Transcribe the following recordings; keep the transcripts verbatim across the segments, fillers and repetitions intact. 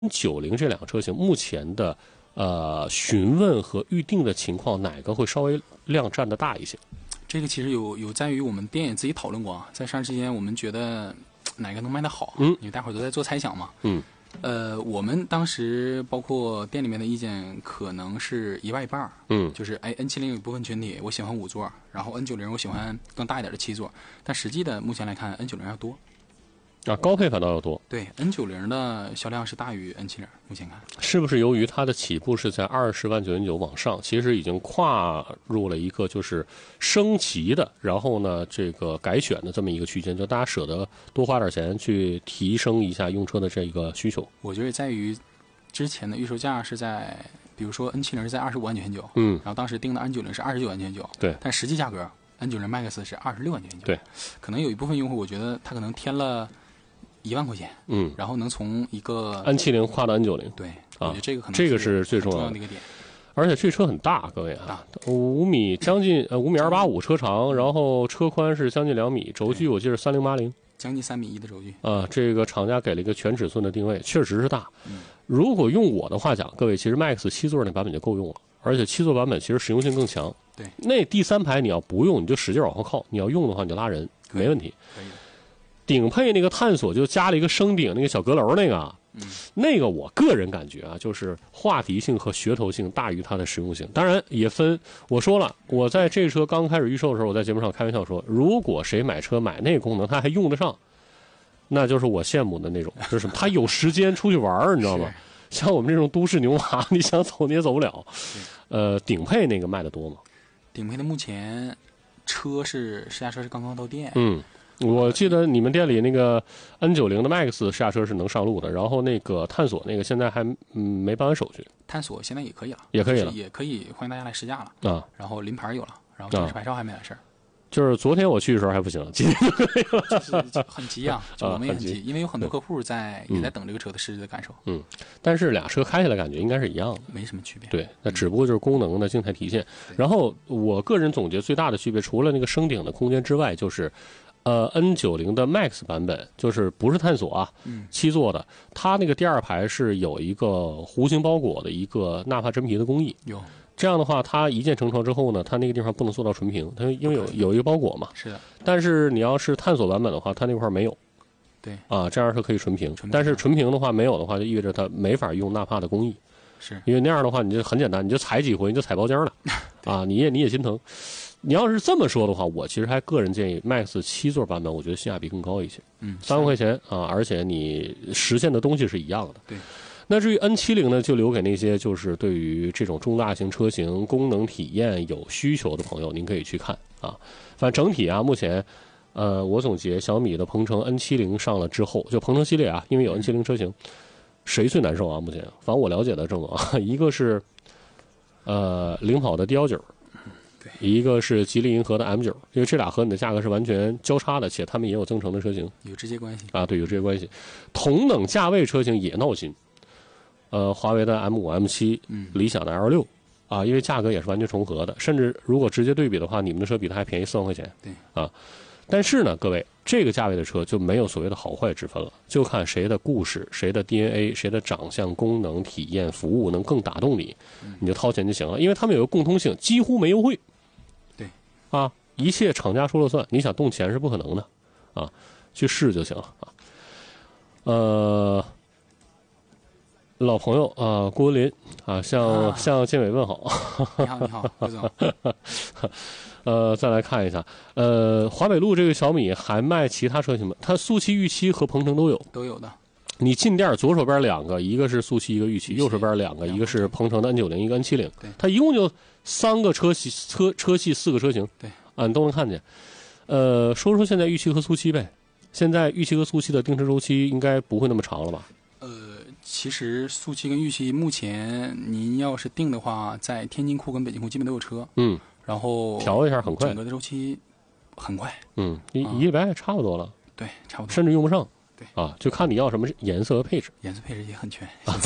九零这两个车型目前的呃询问和预定的情况，哪个会稍微量占的大一些？ 这个其实有有在于我们店也自己讨论过啊，在上市之前我们觉得哪个能卖得好，嗯，因为大伙儿都在做猜想嘛， 嗯， 呃，我们当时包括店里面的意见可能是一半一半， 嗯， 就是哎 N 七零 有一部分群体我喜欢五座，然后 N 九零 我喜欢更大一点的七座，但实际的目前来看 N 九零 要多。 啊，高配反倒要多。 对 ，N 九零 的销量是大于 N 七零，目前看是不是由于它的起步是在二十万九千九往上，其实已经跨入了一个就是升级的，然后呢这个改选的这么一个区间，就大家舍得多花点钱去提升一下用车的这个需求。 我觉得在于之前的预售价是在，比如说 N 七零 是在二十五万九千九， 嗯， 然后当时定的 N 九零 是二十九万九千九， 对， 但实际价格 N 九零 Max 是二十六万九千九， 对， 可能有一部分用户我觉得他可能添了一万块钱， 嗯， 然后能从一个 N 七零 跨到 N 九零， 对， 啊， 我觉得这个可能这个是最重要要的一个点。 而且这车很大，各位啊，五米将近呃五米二八五车长，然后车宽是将近两米，轴距我记得三零八零， 将近三米一的轴距啊，这个厂家给了一个全尺寸的定位，确实是大。 嗯， 如果用我的话讲，各位其实 Max 七座那版本就够用了，而且七座版本其实实用性更强。 对， 那第三排你要不用，你就使劲往后靠；你要用的话，你就拉人，没问题。 可以的。 顶配那个探索就加了一个升顶那个小阁楼那个， 嗯， 那个我个人感觉啊，就是话题性和噱头性大于它的实用性。当然也分，我说了，我在这车刚开始预售的时候，我在节目上开玩笑说，如果谁买车买那个功能，他还用得上，那就是我羡慕的那种，就是他有时间出去玩，你知道吗？像我们这种都市牛娃，你想走你也走不了。呃，顶配那个卖的多吗？ 顶配的目前车是试驾车是刚刚到店， 嗯。我记得你们店里那个 N 九零 的 Max 试驾车是能上路的，然后那个探索那个现在还嗯没办完手续。 探索现在也可以了， 也可以了， 也可以欢迎大家来试驾了啊。 然后临牌有了，然后正式牌照还没完事儿。 啊就是昨天我去的时候还不行，今天就可以了， 就是很急啊，就我们也很急，因为有很多客户在也在等这个车的实际的感受。 嗯，但是俩车开起来感觉应该是一样的， 没什么区别。 对，那只不过就是功能的静态体现。然后我个人总结最大的区别，除了那个升顶的空间之外，就是呃 N 九零 的 Max 版本，就是不是探索啊， 嗯， 七座的，它那个第二排是有一个弧形包裹的一个纳帕真皮的工艺。 有。 这样的话，它一键成床之后呢，它那个地方不能做到纯平，它因为有有一个包裹嘛。 是的。 但是你要是探索版本的话，它那块没有。 对。啊， 这样是可以纯平。但是纯平的话没有的话，就意味着它没法用纳帕的工艺。 是。 因为那样的话，你就很简单，你就踩几回你就踩包间了，啊，你也你也心疼。你要是这么说的话，我其实还个人建议 Max 七座版本，我觉得性价比更高一些。 嗯。 三万块钱啊，而且你实现的东西是一样的。 对。 那至于 N 七零 呢，就留给那些就是对于这种中大型车型功能体验有需求的朋友，您可以去看啊。反正整体啊，目前，呃，我总结小米的鹏程 N 七零 上了之后，就鹏程系列啊，因为有 N 七零 车型，谁最难受啊？目前，反正我了解的这么啊，一个是呃领跑的 D 一九， 对， 一个是吉利银河的 M 九，因为这俩和你的价格是完全交叉的，且他们也有增程的车型， 有直接关系啊，对，有直接关系。同等价位车型也闹心。呃，华为的 M 五、M 七， 嗯， 理想的 L 六，啊，因为价格也是完全重合的，甚至如果直接对比的话，你们的车比它还便宜四万块钱， 对， 啊，但是呢，各位，这个价位的车就没有所谓的好坏之分了，就看谁的故事、谁的 D N A、谁的长相、功能、体验、服务能更打动你，你就掏钱就行了，因为他们有个共通性，几乎没优惠， 对， 啊，一切厂家说了算，你想动钱是不可能的，啊，去试就行了啊，呃。老朋友啊，郭文林啊，向、啊、向建伟问好。 你好，你好，郭总。 呃，再来看一下，呃，华北路这个小米还卖其他车型吗？它速七、御七和鹏程都有， 都有的。 你进店左手边两个，一个是速七，一个御七；右手边两个，一个是鹏程的 N 九零，一个 N 七零。 对， 它一共就三个车系，车车系四个车型。 对， 啊，你都能看见。呃，说说现在御七和速七呗。现在御七和速七的定车周期应该不会那么长了吧？ 其实速七跟御七目前您要是定的话，在天津库跟北京库基本都有车，嗯，然后调一下很快， 整个的周期很快， 嗯，一一礼拜差不多了， 对，差不多， 甚至用不上， 对啊，就看你要什么颜色和配置， 颜色配置也很全。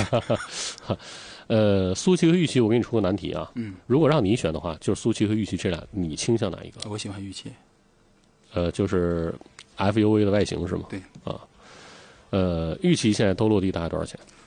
呃，速七和御七，我给你出个难题啊， 嗯， 如果让你选的话，就是速七和御七这俩，你倾向哪一个？ 我喜欢御七， 呃，就是 F U V 的外形是吗？ 对， 啊。呃，预期现在都落地大概多少钱？